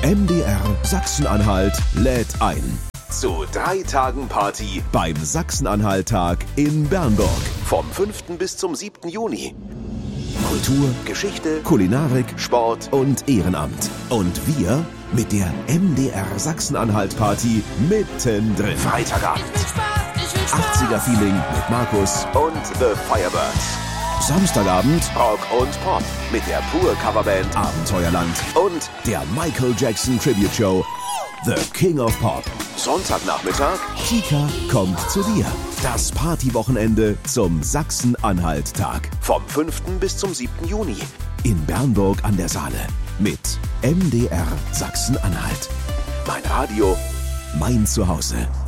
MDR Sachsen-Anhalt lädt ein. Zu 3 Tagen Party beim Sachsen-Anhalt-Tag in Bernburg. Vom 5. bis zum 7. Juni. Kultur, Geschichte, Kulinarik, Sport und Ehrenamt. Und wir mit der MDR Sachsen-Anhalt-Party mittendrin. Freitagabend. 80er-Feeling mit Markus und The Firebirds. Samstagabend Rock und Pop mit der Pur-Coverband Abenteuerland und der Michael Jackson Tribute Show The King of Pop. Sonntagnachmittag Chica kommt zu dir. Das Partywochenende zum Sachsen-Anhalt-Tag. Vom 5. bis zum 7. Juni. In Bernburg an der Saale. Mit MDR Sachsen-Anhalt. Mein Radio, mein Zuhause.